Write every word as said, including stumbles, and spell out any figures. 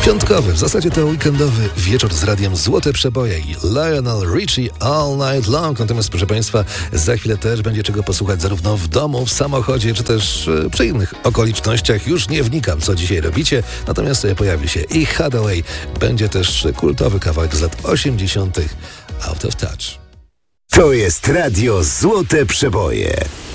Piątkowy, w zasadzie to weekendowy wieczór z radiem Złote Przeboje i Lionel Richie All Night Long. Natomiast, proszę Państwa, za chwilę też będzie czego posłuchać zarówno w domu, w samochodzie, czy też e, przy innych okolicznościach. Już nie wnikam, co dzisiaj robicie. Natomiast e, pojawi się i Hathaway. Będzie też kultowy kawałek z lat osiemdziesiątych. Out of Touch. To jest radio Złote Przeboje.